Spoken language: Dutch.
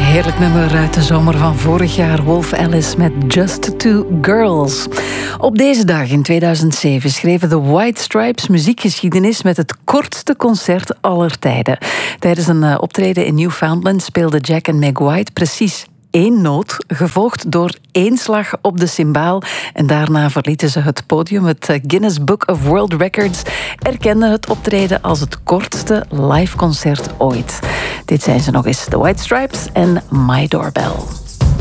Heerlijk nummer uit de zomer van vorig jaar. Wolf Alice met Just Two Girls. Op deze dag in 2007 schreven de White Stripes muziekgeschiedenis met het kortste concert aller tijden. Tijdens een optreden in Newfoundland speelden Jack en Meg White precies 1 noot, gevolgd door 1 slag op de cymbaal. En daarna verlieten ze het podium. Het Guinness Book of World Records erkende het optreden als het kortste live concert ooit. Dit zijn ze nog eens, de White Stripes en My Doorbell.